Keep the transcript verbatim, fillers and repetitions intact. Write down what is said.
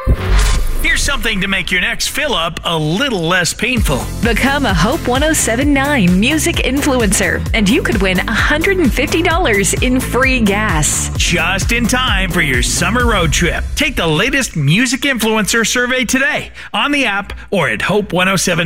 Here's something to make your next fill-up a little less painful. Become a Hope ten seventy-nine music influencer, and you could win one hundred fifty dollars in free gas. Just in time for your summer road trip. Take the latest music influencer survey today on the app or at hope ten seventy-nine.